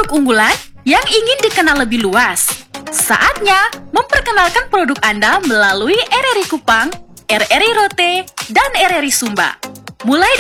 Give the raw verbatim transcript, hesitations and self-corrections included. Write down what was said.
produk unggulan yang ingin dikenal lebih luas. Saatnya memperkenalkan produk Anda melalui R R I Kupang, R R I Rote, dan R R I Sumba. Mulai